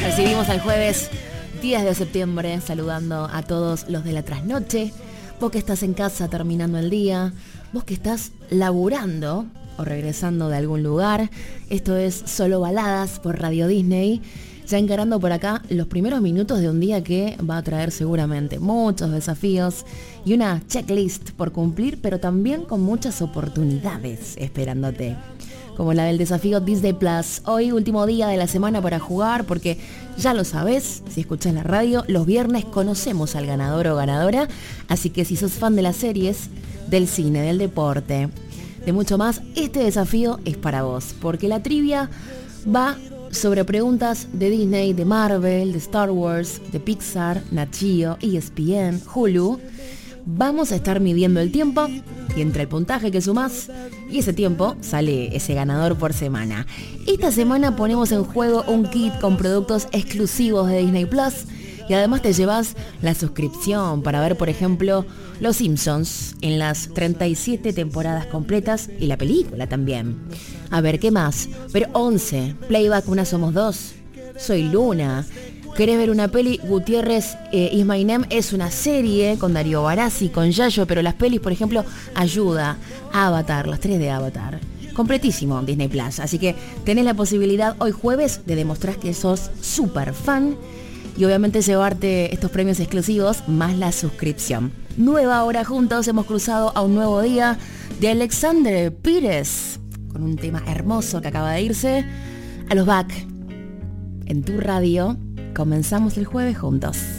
Recibimos al jueves 10 de septiembre saludando a todos los de la trasnoche. Vos que estás en casa terminando el día, vos que estás laburando o regresando de algún lugar. Esto es Solo Baladas por Radio Disney. Ya encarando por acá los primeros minutos de un día que va a traer seguramente muchos desafíos y una checklist por cumplir, pero también con muchas oportunidades esperándote. Como la del desafío Disney Plus. Hoy último día de la semana para jugar, porque ya lo sabes, si escuchás la radio, los viernes conocemos al ganador o ganadora. Así que si sos fan de las series, del cine, del deporte, de mucho más, este desafío es para vos. Porque la trivia va sobre preguntas de Disney, de Marvel, de Star Wars, de Pixar, Nat Geo, ESPN, Hulu. Vamos a estar midiendo el tiempo y entre el puntaje que sumás y ese tiempo sale ese ganador por semana. Esta semana ponemos en juego un kit con productos exclusivos de Disney Plus y además te llevas la suscripción para ver, por ejemplo, Los Simpsons en las 37 temporadas completas y la película también. A ver, ¿qué más? Pero 11, Playback Una Somos Dos, Soy Luna. ¿Querés ver una peli? Gutiérrez Is My Name es una serie con Darío Barassi, con Yayo, pero las pelis, por ejemplo, Ayuda, Avatar, las 3 de Avatar. Completísimo Disney Plus. Así que tenés la posibilidad hoy jueves de demostrar que sos súper fan y obviamente llevarte estos premios exclusivos más la suscripción. Nueva hora juntos, hemos cruzado a un nuevo día de Alexandre Pires con un tema hermoso que acaba de irse. A los Back en tu radio. Comenzamos el jueves juntos.